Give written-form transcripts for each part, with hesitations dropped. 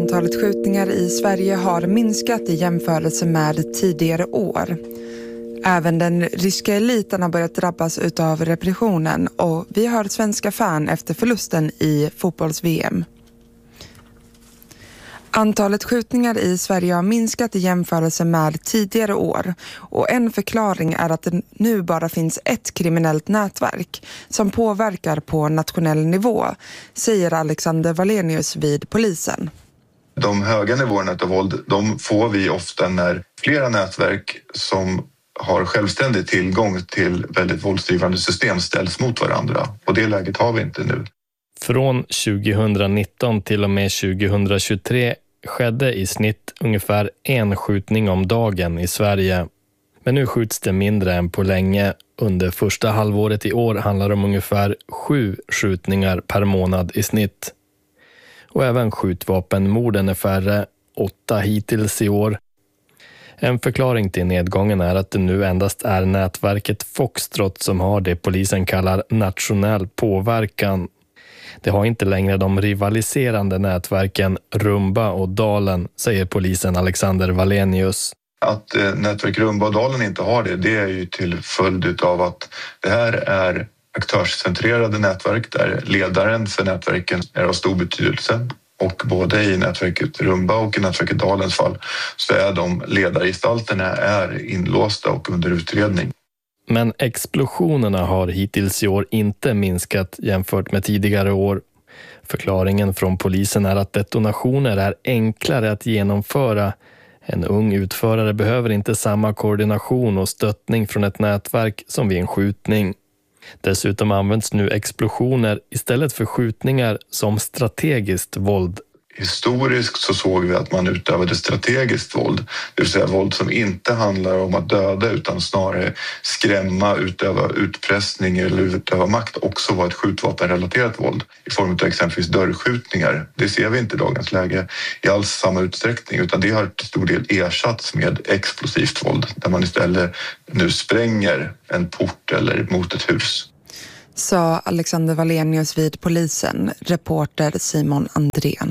Antalet skjutningar i Sverige har minskat i jämförelse med tidigare år. Även den ryska eliten har börjat drabbas utav repressionen och vi hör svenska fan efter förlusten i fotbolls-VM. Antalet skjutningar i Sverige har minskat i jämförelse med tidigare år och en förklaring är att det nu bara finns ett kriminellt nätverk som påverkar på nationell nivå, säger Alexander Wallenius vid polisen. De höga nivåerna av våld, de får vi ofta när flera nätverk som har självständig tillgång till väldigt våldsdrivande system ställs mot varandra. Och det läget har vi inte nu. Från 2019 till och med 2023 skedde i snitt ungefär 1 skjutning om dagen i Sverige. Men nu skjuts det mindre än på länge. Under första halvåret i år handlar det om ungefär 7 skjutningar per månad i snitt. Och även skjutvapenmorden är färre, 8 hittills i år. En förklaring till nedgången är att det nu endast är nätverket Foxtrot som har det polisen kallar nationell påverkan. Det har inte längre de rivaliserande nätverken Rumba och Dalen, säger polisen Alexander Wallenius. Att nätverk Rumba och Dalen inte har det är ju till följd av att det här är aktörscentrerade nätverk där ledaren för nätverken är av stor betydelse. Och både i nätverket Rumba och i nätverket Dalens fall så är de ledargestalterna är inlåsta och under utredning. Men explosionerna har hittills i år inte minskat jämfört med tidigare år. Förklaringen från polisen är att detonationer är enklare att genomföra. En ung utförare behöver inte samma koordination och stöttning från ett nätverk som vid en skjutning. Dessutom används nu explosioner istället för skjutningar som strategiskt våld. Historiskt så såg vi att man utövade strategiskt våld, det vill säga våld som inte handlar om att döda utan snarare skrämma, utöva utpressning eller utöva makt, också var ett skjutvapenrelaterat våld i form av exempelvis dörrskjutningar. Det ser vi inte i dagens läge i alls samma utsträckning, utan det har till stor del ersatts med explosivt våld där man istället nu spränger en port eller mot ett hus. Sa Alexander Wallenius vid polisen, reporter Simon Andrén.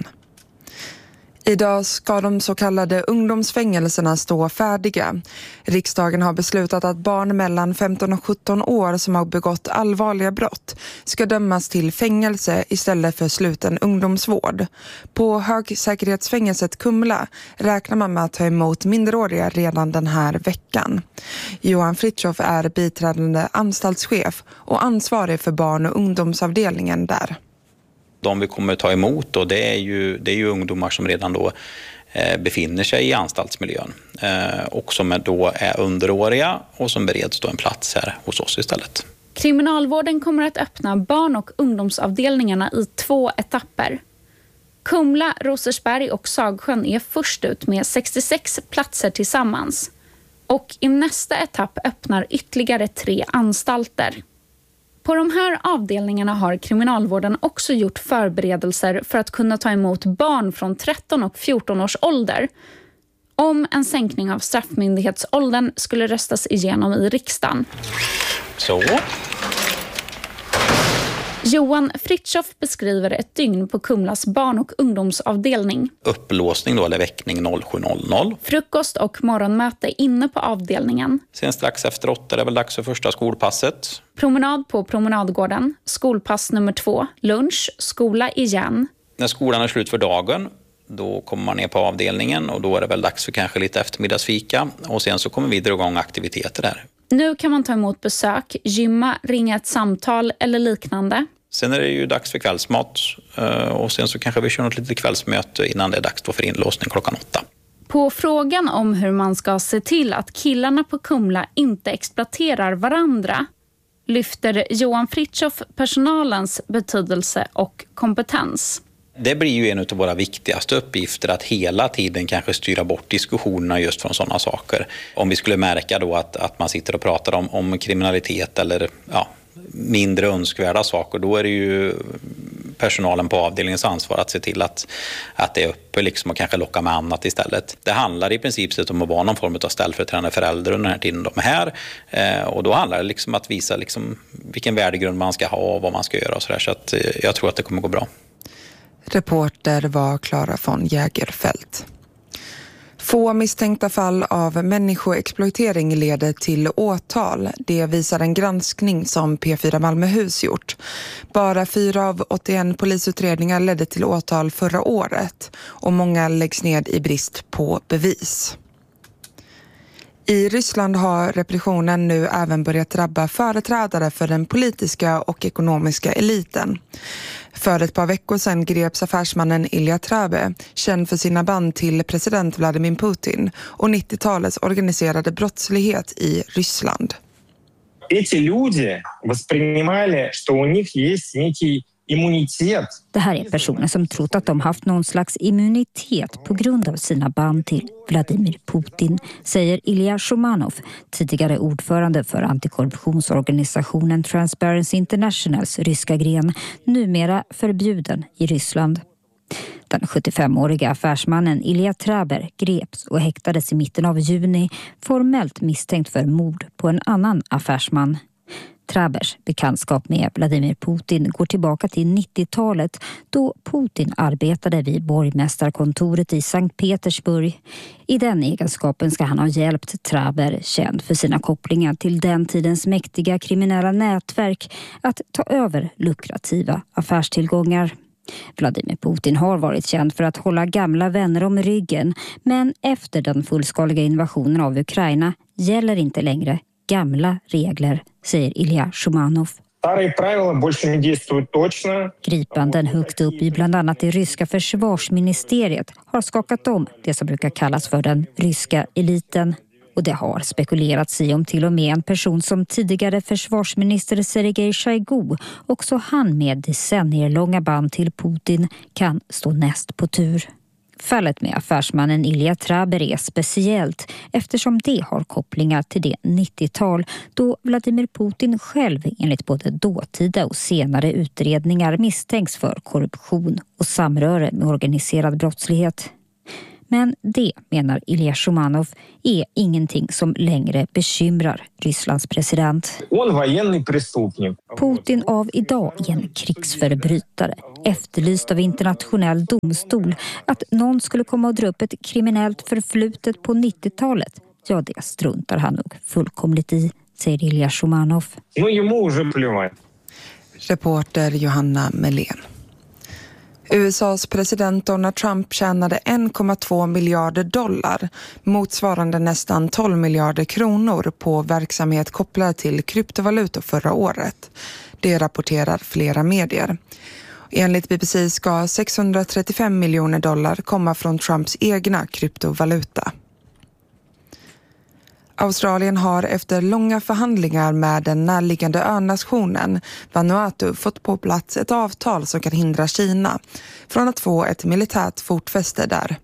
Idag ska de så kallade ungdomsfängelserna stå färdiga. Riksdagen har beslutat att barn mellan 15 och 17 år som har begått allvarliga brott ska dömas till fängelse istället för sluten ungdomsvård. På högsäkerhetsfängelset Kumla räknar man med att ta emot minderåriga redan den här veckan. Johan Fritiof är biträdande anstaltschef och ansvarig för barn- och ungdomsavdelningen där. De vi kommer ta emot och det är ju ungdomar som redan då befinner sig i anstaltsmiljön och som då är underåriga och som bereds då en plats här hos oss istället. Kriminalvården kommer att öppna barn- och ungdomsavdelningarna i 2 etapper. Kumla, Rosersberg och Sagsjön är först ut med 66 platser tillsammans. Och i nästa etapp öppnar ytterligare 3 anstalter. På de här avdelningarna har kriminalvården också gjort förberedelser för att kunna ta emot barn från 13 och 14 års ålder om en sänkning av straffmyndighetsåldern skulle röstas igenom i riksdagen. Så. Johan Fritiof beskriver ett dygn på Kumlas barn- och ungdomsavdelning. Upplåsning då, eller väckning 07.00. Frukost och morgonmöte inne på avdelningen. Sen strax efter 8 är det väl dags för första skolpasset. Promenad på promenadgården, skolpass nummer 2, lunch, skola igen. När skolan är slut för dagen, då kommer man ner på avdelningen och då är det väl dags för kanske lite eftermiddagsfika. Och sen så kommer vi dra igång aktiviteter där. Nu kan man ta emot besök, gymma, ringa ett samtal eller liknande. Sen är det ju dags för kvällsmat och sen så kanske vi kör något litet kvällsmöte innan det är dags för inlåsning klockan 8. På frågan om hur man ska se till att killarna på Kumla inte exploaterar varandra lyfter Johan Fritiof personalens betydelse och kompetens. Det blir ju en av våra viktigaste uppgifter att hela tiden kanske styra bort diskussionerna just från sådana saker. Om vi skulle märka då att man sitter och pratar om kriminalitet eller mindre önskvärda saker, då är det ju personalen på avdelningens ansvar att se till att det är uppe liksom och kanske locka med annat istället. Det handlar i princip om att vara någon form av ställföreträdande förälder under den här tiden de är här och då handlar det liksom att visa liksom vilken värdegrund man ska ha och vad man ska göra och sådär, så att jag tror att det kommer gå bra. Reporter var Clara von Jägerfeld. Få misstänkta fall av människoexploatering leder till åtal. Det visar en granskning som P4 Malmöhus gjort. Bara 4 av 81 polisutredningar ledde till åtal förra året och många läggs ned i brist på bevis. I Ryssland har repressionen nu även börjat drabba företrädare för den politiska och ekonomiska eliten. För ett par veckor sedan greps affärsmannen Ilja Trabbe, känd för sina band till president Vladimir Putin och 90-talets organiserade brottslighet i Ryssland. Эти люди воспринимали, что у них есть некий immunitet. Det här är personer som trott att de haft någon slags immunitet på grund av sina band till Vladimir Putin, säger Ilya Shumanov, tidigare ordförande för antikorruptionsorganisationen Transparency Internationals ryska gren, numera förbjuden i Ryssland. Den 75-åriga affärsmannen Ilja Trabbe greps och häktades i mitten av juni, formellt misstänkt för mord på en annan affärsman. Trabbers bekantskap med Vladimir Putin går tillbaka till 90-talet då Putin arbetade vid borgmästarkontoret i Sankt Petersburg. I den egenskapen ska han ha hjälpt Trabber, känd för sina kopplingar till den tidens mäktiga kriminella nätverk, att ta över lukrativa affärstillgångar. Vladimir Putin har varit känd för att hålla gamla vänner om ryggen, men efter den fullskaliga invasionen av Ukraina gäller inte längre gamla regler, säger Ilja Shumanov. Gripanden högt upp i bland annat det ryska försvarsministeriet har skakat om det som brukar kallas för den ryska eliten. Och det har spekulerats i om till och med en person som tidigare försvarsminister Sergej Shoigu, också han med decennierlånga band till Putin, kan stå näst på tur. Fallet med affärsmannen Ilja Trabbe är speciellt eftersom det har kopplingar till det 90-tal då Vladimir Putin själv enligt både dåtida och senare utredningar misstänks för korruption och samröre med organiserad brottslighet. Men det, menar Ilja Shumanov, är ingenting som längre bekymrar Rysslands president. Putin av idag är en krigsförbrytare, efterlyst av internationell domstol. Att någon skulle komma och dra upp ett kriminellt förflutet på 90-talet, ja, det struntar han nog fullkomligt i, säger Ilja Shumanov. Reporter Johanna Melén. USAs president Donald Trump tjänade 1,2 miljarder dollar, motsvarande nästan 12 miljarder kronor på verksamhet kopplad till kryptovalutor förra året. Det rapporterar flera medier. Enligt BBC ska 635 miljoner dollar komma från Trumps egna kryptovaluta. Australien har efter långa förhandlingar med den närliggande önationen Vanuatu fått på plats ett avtal som kan hindra Kina från att få ett militärt fotfäste där.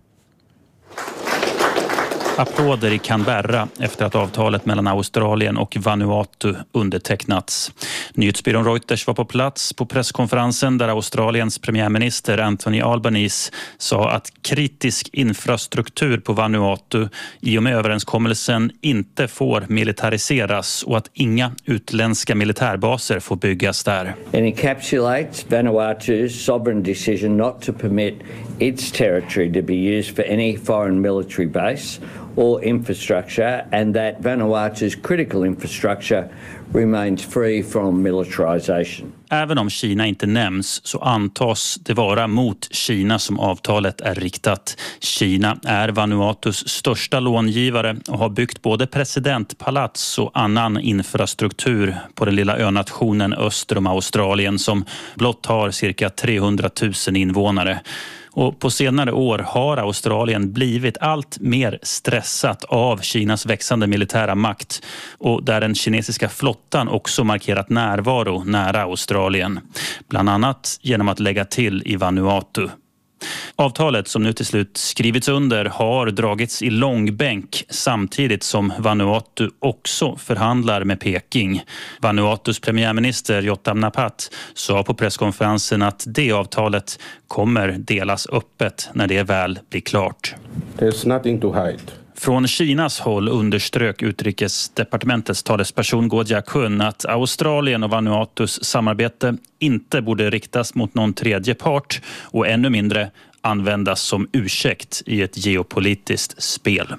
Applåder i Canberra efter att avtalet mellan Australien och Vanuatu undertecknats. Nyhetsbyrån Reuters var på plats på presskonferensen där Australiens premiärminister Anthony Albanese sa att kritisk infrastruktur på Vanuatu i och med överenskommelsen inte får militariseras och att inga utländska militärbaser får byggas där. It encapsulates Vanuatu's sovereign decision not to permit its territory to be used for any foreign military base or infrastructure, and that Vanuatu's critical infrastructure remains free from militarization. Även om Kina inte nämns så antas det vara mot Kina som avtalet är riktat. Kina är Vanuatus största långivare och har byggt både presidentpalats och annan infrastruktur på den lilla önationen öster om Australien som blott har cirka 300 000 invånare. Och på senare år har Australien blivit allt mer stressat av Kinas växande militära makt och där den kinesiska flottan också markerat närvaro nära Australien. Bland annat genom att lägga till i Vanuatu. Avtalet som nu till slut skrivits under har dragits i långbänk samtidigt som Vanuatu också förhandlar med Peking. Vanuatus premiärminister Jotam Napat sa på presskonferensen att det avtalet kommer delas öppet när det väl blir klart. There's nothing to hide. Från Kinas håll underströk utrikesdepartementets talesperson Guo Jiakun att Australien och Vanuatus samarbete inte borde riktas mot någon tredje part och ännu mindre användas som ursäkt i ett geopolitiskt spel.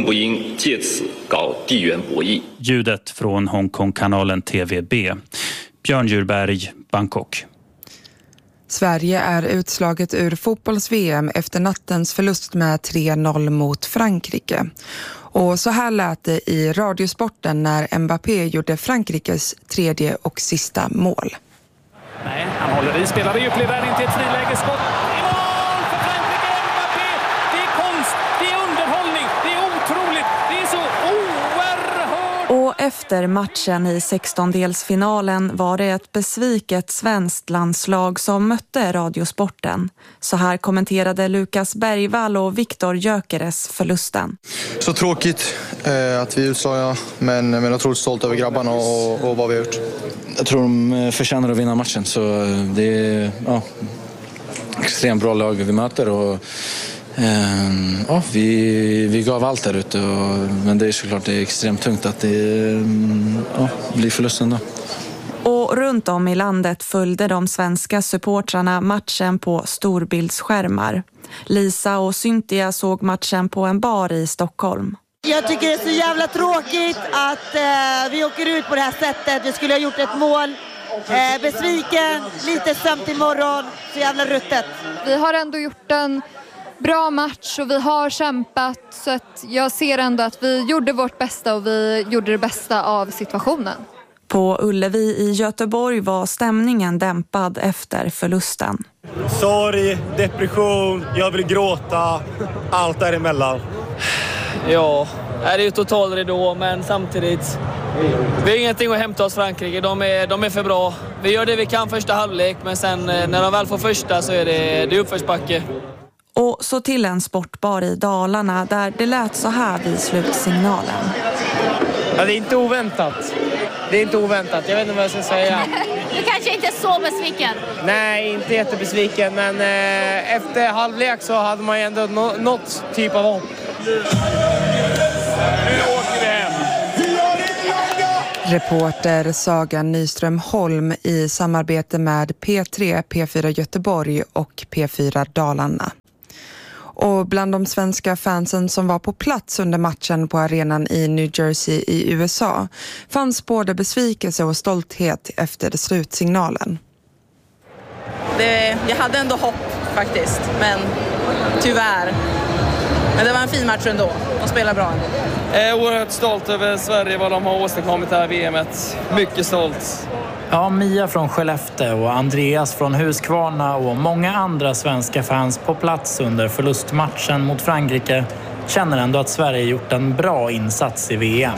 Ljudet från Hongkong-kanalen TVB. Björn Djurberg, Bangkok. Sverige är utslaget ur fotbolls-VM efter nattens förlust med 3-0 mot Frankrike. Och så här lät det i Radiosporten när Mbappé gjorde Frankrikes tredje och sista mål. Nej, han håller i, spelar i djupled där in till ett frilägesskott. I mål för Frankrike, Mbappé! Det är konst, det är underhållning, det är otroligt, det är så oerhört! Och efter matchen i 16-delsfinalen var det ett besviket svenskt landslag som mötte Radiosporten. Så här kommenterade Lukas Bergvall och Viktor Gyökeres förlusten. Så tråkigt att vi är utslagna, men otroligt stolt över grabbarna och vad vi har gjort. Jag tror de förtjänar att vinna matchen, så det är extremt bra lag vi möter och vi gav allt där ute, men det är såklart det är extremt tungt att det blir förlusten då. Och runt om i landet följde de svenska supportrarna matchen på storbildsskärmar. Lisa och Cynthia såg matchen på en bar i Stockholm. Jag tycker det är så jävla tråkigt att vi åker ut på det här sättet. Vi skulle ha gjort ett mål. Besviken, lite sömnt imorgon, så jävla ruttet. Vi har ändå gjort en bra match och vi har kämpat, så att jag ser ändå att vi gjorde vårt bästa och vi gjorde det bästa av situationen. På Ullevi i Göteborg var stämningen dämpad efter förlusten. Sorg, depression, jag vill gråta, allt däremellan. Ja, det är ju total ridå, men samtidigt vi har ingenting att hämta oss Frankrike. De är för bra. Vi gör det vi kan första halvlek, men sen när de väl får första så är det uppförsbacke. Och så till en sportbar i Dalarna där det lät så här vid slutsignalen. Ja, det är inte oväntat. Det är inte oväntat. Jag vet inte vad jag ska säga. Du kanske inte är så besviken? Nej, inte jättebesviken. Men efter halvlek så hade man ju ändå något typ av hopp. Nu åker vi hem. Reporter Saga Nyström Holm i samarbete med P3, P4 Göteborg och P4 Dalarna. Och bland de svenska fansen som var på plats under matchen på arenan i New Jersey i USA fanns både besvikelse och stolthet efter slutsignalen. Jag hade ändå hopp faktiskt, men tyvärr. Men det var en fin match ändå. De spelar bra ändå. Jag är oerhört stolt över Sverige, vad de har åstadkommit det här VMet. Mycket stolt. Ja, Mia från Skellefteå och Andreas från Huskvarna och många andra svenska fans på plats under förlustmatchen mot Frankrike känner ändå att Sverige gjort en bra insats i VM.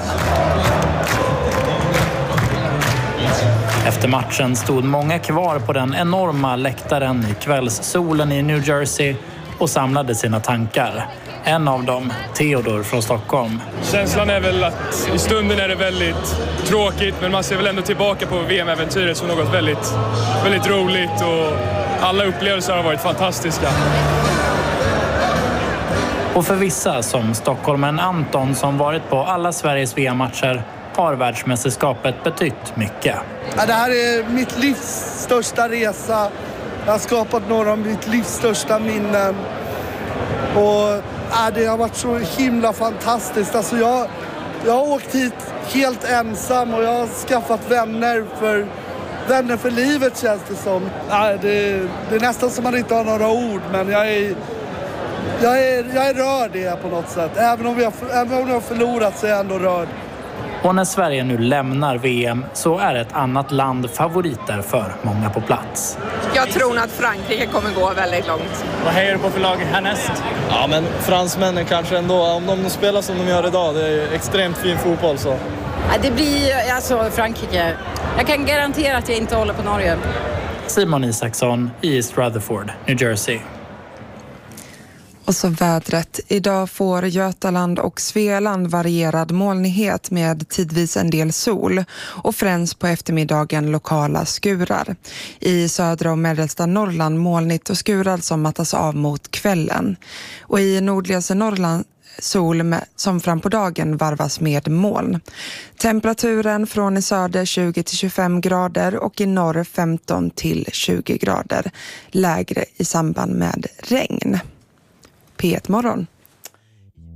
Efter matchen stod många kvar på den enorma läktaren i kvällssolen i New Jersey och samlade sina tankar. En av dem, Theodor från Stockholm. Känslan är väl att i stunden är det väldigt tråkigt, men man ser väl ändå tillbaka på VM-äventyret som något väldigt, väldigt roligt, och alla upplevelser har varit fantastiska. Och för vissa, som stockholmen Anton som varit på alla Sveriges VM-matcher, har världsmästerskapet betytt mycket. Ja, det här är mitt livs största resa. Jag har skapat några av mitt livs största minnen. Och det har varit så himla fantastiskt. Alltså jag har åkt hit helt ensam och jag har skaffat vänner för livet, känns det som. Det är nästan som man inte har några ord, men jag är rörd i det på något sätt. Även om vi har förlorat så är jag ändå rörd. Och när Sverige nu lämnar VM så är ett annat land favoriter för många på plats. Jag tror att Frankrike kommer gå väldigt långt. Vad hejar du på för lag härnäst? Ja, men fransmännen kanske ändå, om de spelar som de gör idag, det är extremt fin fotboll så. Ja, det blir alltså Frankrike. Jag kan garantera att jag inte håller på Norge. Simon Isaksson i East Rutherford, New Jersey. Och så vädret. Idag får Götaland och Svealand varierad molnighet med tidvis en del sol och främst på eftermiddagen lokala skurar. I södra och mellersta Norrland molnigt och skurar som mattas av mot kvällen. Och i nordligaste Norrland Sol som fram på dagen varvas med moln. Temperaturen från i söder 20-25 grader och i norr 15-20 grader. Lägre i samband med regn. P1 Morgon.